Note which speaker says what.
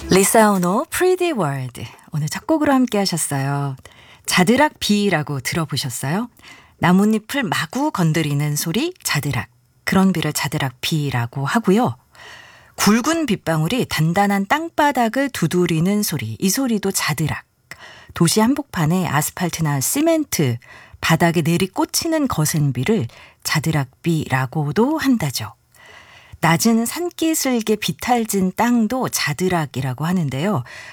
Speaker 1: 리사 오노 Pretty World 오늘 첫 곡으로 함께 하셨어요. 자드락 비라고 들어보셨어요? 나뭇잎을 마구 건드리는 소리 자드락. 그런 비를 자드락 비라고 하고요. 굵은 빗방울이 단단한 땅바닥을 두드리는 소리. 이 소리도 자드락. 도시 한복판에 아스팔트나 시멘트 바닥에 내리꽂히는 거센 비를 자드락 비라고도 한다죠. 낮은 산기슭에 비탈진 땅도 자드락이라고 하는데요.